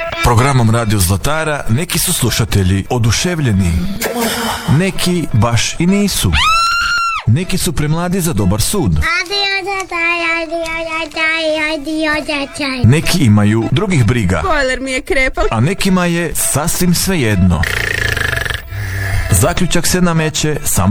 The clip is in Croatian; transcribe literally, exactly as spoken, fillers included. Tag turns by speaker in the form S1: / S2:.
S1: Programom Radio Zlatara neki su slušatelji oduševljeni, neki baš i nisu. Neki su premladi za dobar sud. Neki imaju drugih briga.
S2: Bojler mi je krepao.
S1: A nekima je sasvim svejedno. Zaključak se nameće sam